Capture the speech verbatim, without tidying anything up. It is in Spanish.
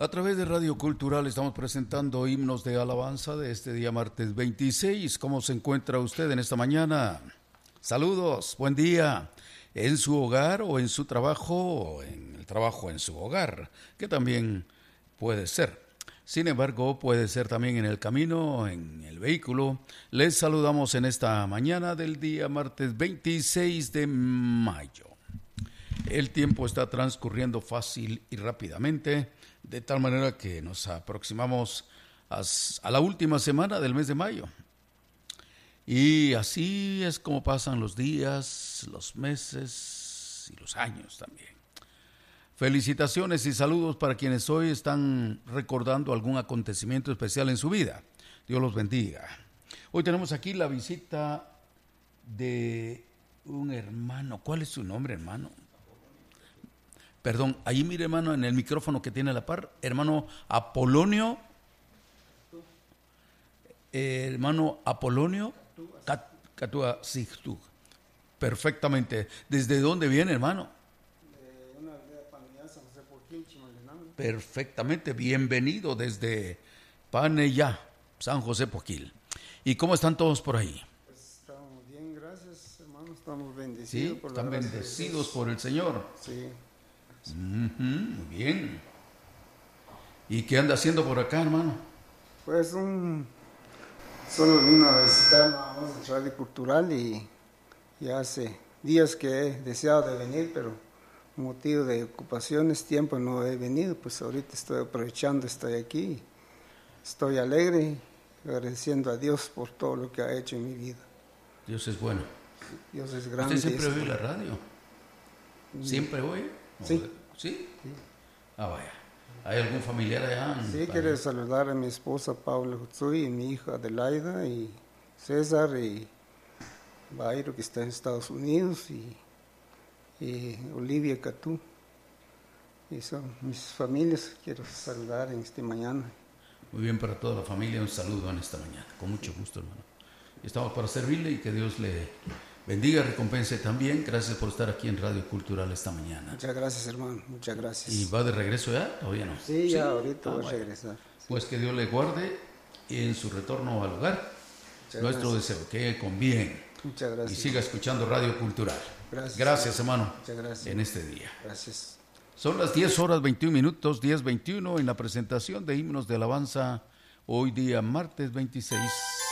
A través de Radio Cultural estamos presentando himnos de alabanza de este día martes veintiséis. ¿Cómo se encuentra usted en esta mañana? Saludos, buen día. En su hogar o en su trabajo, o en el trabajo en su hogar, que también puede ser. Sin embargo, puede ser también en el camino, en el vehículo. Les saludamos en esta mañana del día martes veintiséis de mayo. El tiempo está transcurriendo fácil y rápidamente, de tal manera que nos aproximamos a, a la última semana del mes de mayo. Y así es como pasan los días, los meses y los años también. Felicitaciones y saludos para quienes hoy están recordando algún acontecimiento especial en su vida. Dios los bendiga. Hoy tenemos aquí la visita de un hermano. ¿Cuál es su nombre, hermano? Perdón, ahí mire, hermano, en el micrófono que tiene a la par, hermano Apolonio, eh, hermano Apolonio Catúa Sigtug. Perfectamente. ¿Desde dónde viene, hermano? De una aldea familiar, San José Poquín, Chimaltenango. Perfectamente, bienvenido desde Paneyá, San José Poquil. ¿Y cómo están todos por ahí? Pues estamos bien, gracias, hermano, estamos bendecidos. Sí, por están la gracia bendecidos de por el Señor. Sí. Uh-huh, muy bien. ¿Y qué anda haciendo por acá, hermano? Pues un... Solo vino a visitar nada más el Radio Cultural y ya hace días que he deseado de venir, pero motivo de ocupaciones, tiempo no he venido, pues ahorita estoy aprovechando, estoy aquí, estoy alegre, agradeciendo a Dios por todo lo que ha hecho en mi vida. Dios es bueno. Dios es grande. ¿Usted siempre oye la radio? ¿Siempre oye? Sí. ¿Sí? Sí. Ah, vaya. ¿Hay algún familiar allá? Sí, quiero saludar a mi esposa Paula Hutsui, y mi hija Adelaida, y César, y Bairo, que está en Estados Unidos, y, y Olivia Catú. Y son mis familias, quiero saludar en esta mañana. Muy bien, para toda la familia un saludo en esta mañana, con mucho gusto, hermano. Estamos para servirle y que Dios le bendiga, recompense también. Gracias por estar aquí en Radio Cultural esta mañana. Muchas gracias, hermano, muchas gracias. ¿Y va de regreso ya? ¿Todavía no? Sí, ya ahorita ah, voy a bueno. regresar. Sí. Pues que Dios le guarde en su retorno al hogar. Muchas Nuestro gracias. Deseo, que con bien. Muchas gracias. Y siga escuchando Radio Cultural. Gracias. Gracias, hermano. Muchas gracias. En este día. Gracias. Son las diez horas veintiún minutos, diez veintiuno, en la presentación de himnos de alabanza, hoy día martes veintiséis.